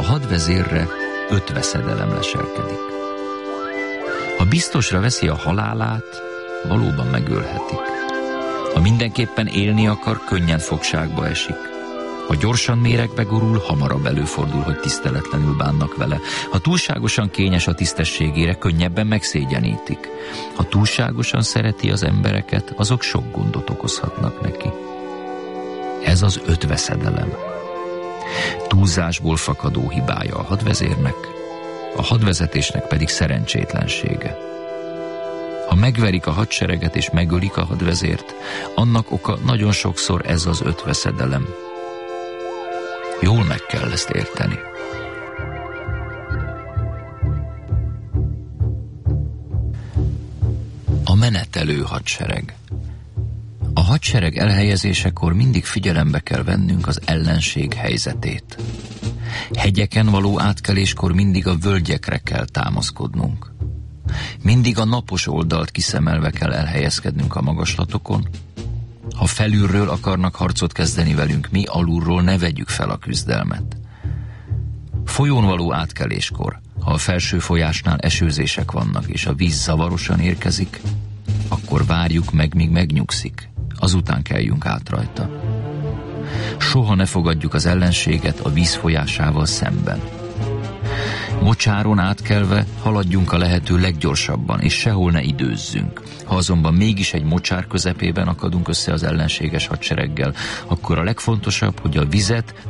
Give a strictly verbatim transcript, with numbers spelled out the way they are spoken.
hadvezérre öt veszedelem leselkedik. Ha biztosra veszi a halálát, valóban megölhetik. Ha mindenképpen élni akar, könnyen fogságba esik. Ha gyorsan méregbe gurul, hamarabb előfordul, hogy tiszteletlenül bánnak vele. Ha túlságosan kényes a tisztességére, könnyebben megszégyenítik. Ha túlságosan szereti az embereket, azok sok gondot okozhatnak neki. Ez az öt veszedelem. Túlzásból fakadó hibája a hadvezérnek, a hadvezetésnek pedig szerencsétlensége. Ha megverik a hadsereget és megölik a hadvezért, annak oka nagyon sokszor ez az öt veszedelem. Jól meg kell ezt érteni. A menetelő hadsereg. A hadsereg elhelyezésekor mindig figyelembe kell vennünk az ellenség helyzetét. Hegyeken való átkeléskor mindig a völgyekre kell támaszkodnunk. Mindig a napos oldalt kiszemelve kell elhelyezkednünk a magaslatokon. Ha felülről akarnak harcot kezdeni velünk, mi alulról ne vegyük fel a küzdelmet. Folyón való átkeléskor, ha a felső folyásnál esőzések vannak, és a víz zavarosan érkezik, akkor várjuk meg, míg megnyugszik, azután kelljünk át rajta. Soha ne fogadjuk az ellenséget a víz folyásával szemben. Mocsáron átkelve haladjunk a lehető leggyorsabban, és sehol ne időzzünk. Ha azonban mégis egy mocsár közepében akadunk össze az ellenséges hadsereggel, akkor a legfontosabb, hogy a vizet